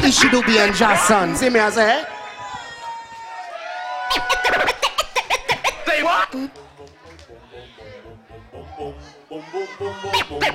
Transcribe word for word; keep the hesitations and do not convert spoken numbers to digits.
Ishidubi and Jason. See me, I say, Say what?